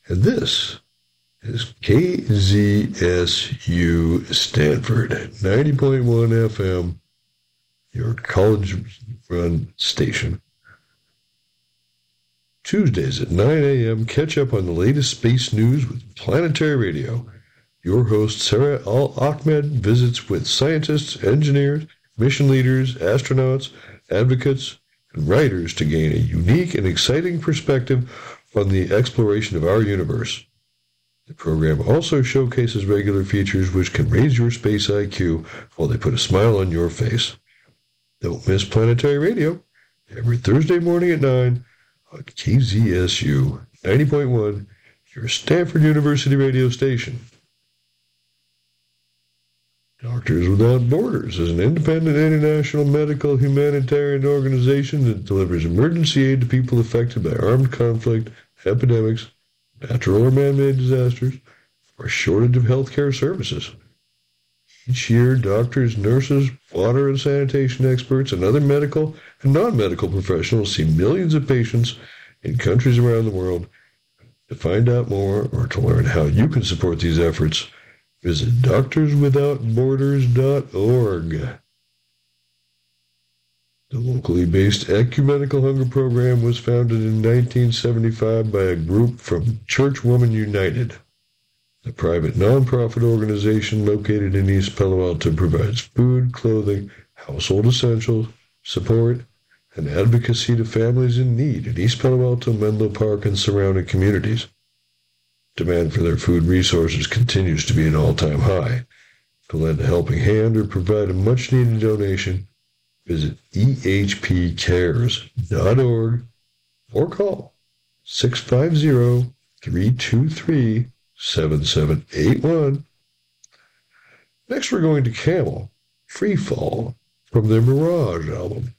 And this is KZSU Stanford, 90.1 FM, your college-run station. Tuesdays at 9 a.m., catch up on the latest space news with Planetary Radio. Your host, Sarah Al-Ahmed, visits with scientists, engineers, mission leaders, astronauts, advocates, and writers to gain a unique and exciting perspective on the exploration of our universe. The program also showcases regular features which can raise your space IQ while they put a smile on your face. Don't miss Planetary Radio every Thursday morning at 9 on KZSU 90.1, your Stanford University radio station. Doctors Without Borders is an independent international medical humanitarian organization that delivers emergency aid to people affected by armed conflict, epidemics, natural or man-made disasters, or a shortage of healthcare services. Each year, doctors, nurses, water and sanitation experts, and other medical and non-medical professionals see millions of patients in countries around the world. To find out more or to learn how you can support these efforts, visit doctorswithoutborders.org. The locally based Ecumenical Hunger Program was founded in 1975 by a group from Church Woman United. The private nonprofit organization located in East Palo Alto provides food, clothing, household essentials, support, and advocacy to families in need in East Palo Alto, Menlo Park, and surrounding communities. Demand for their food resources continues to be an all-time high. To lend a helping hand or provide a much-needed donation, visit ehpcares.org or call 650-323-7781. Next, we're going to Camel, Free Fall, from their Mirage album.